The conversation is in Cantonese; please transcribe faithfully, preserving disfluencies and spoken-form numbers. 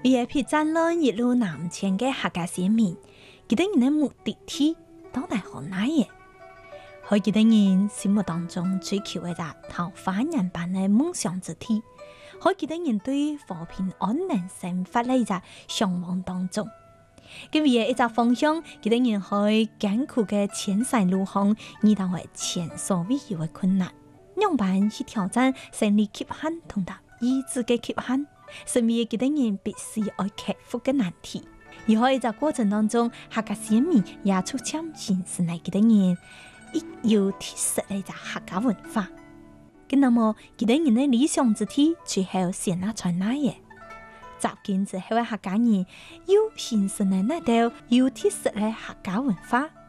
為一批戰亂一路南遷嘅客家先民，佢哋人嘅目的地到底係哪嘢？喺佢哋人心目當中追求嘅就係桃花源般嘅夢想之地，喺佢哋人對和平安寧生活嘅一個向往當中。佢為一個方向，佢哋人喺艱苦嘅前山路上遇到係前所未有嘅困難，樣板去挑戰生理極限同埋意志嘅極限，成為佢哋人必須要克服嘅難題。而喺一個過程當中，客家先民也逐漸形成嚟佢哋人一有特色嘅一個客家文化。咁那麼佢哋人嘅理想之地最後顯得在哪嘢？集建之後嘅客家人又形成了那道有特色嘅客家文化。